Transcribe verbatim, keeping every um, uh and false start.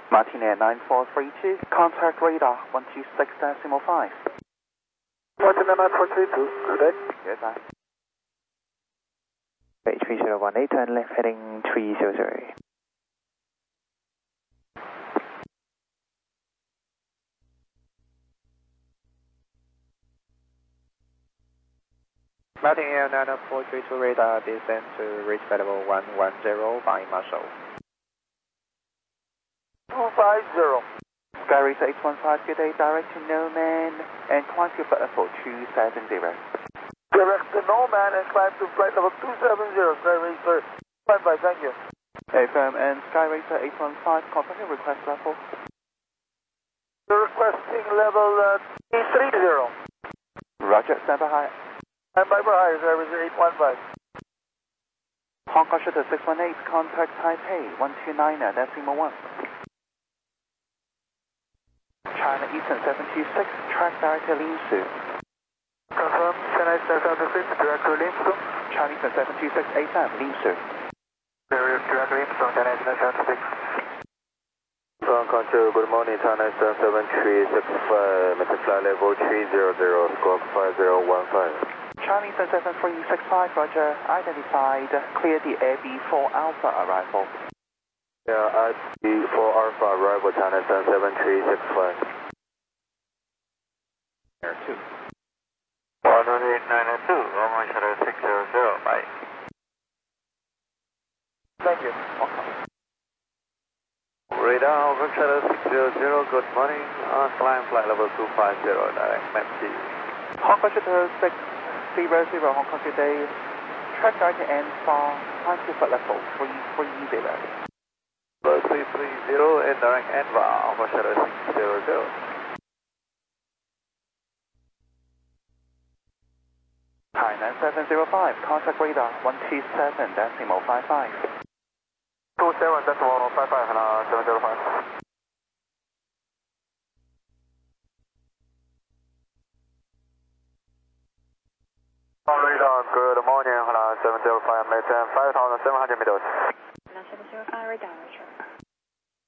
Martinet nine four three two, contact radar one two six decimal five. Martinet nine four three two, good day. Yes, sir. Wait, three zero one eight, turn left heading three zero zero. Martinet nine four three two radar descend to reach level one one zero by Marshall. two five zero. Skyracer eight one five, good day, direct to Nomad and climb to flight level two seven zero. Direct to Nomad and climb to flight level two seven zero, Skyracer. Fine, bye, thank you. Affirm and Skyracer eight one five, confirm request level. You're requesting level uh, three three zero. Roger, stand by high. Stand by for higher, Skyracer eight one five. Hong Kong Shuttle six one eight, contact Taipei one two nine decimal one. China Eastern seven two six, track direct to Linsu. Confirm, China Eastern seven two six, direct to Linsu. China Eastern seven two six, A M, Linsu. Direct to Linsu, China Eastern seven two six. Hong Kong two, good morning, China Eastern seven three six five, Mister Flight level three zero zero, squawk five zero one five. China Eastern seven three six five, roger, identified, clear the Air B four Alpha arrival. Yeah, I B four Alpha arrival, China Eastern seven three six five. Air two. one eight nine two, Roman Shuttle six zero zero, bye. Thank you. Radar, Roman Shuttle six zero zero, good morning, on climb flight level two five zero, direct map T. Hong Kong Shuttle six zero zero, Hong Kong today, track direct to N four, climb to flight level three three zero. three three zero and direct N V A, Alpha Shuttle six zero zero. China seven zero five, contact radar one two seven decimal five five. two seven decimal five five, hello, seven zero five. Radar, good morning, hello, seven zero five, maintain five thousand seven hundred meters. seven zero five, radar, Richard.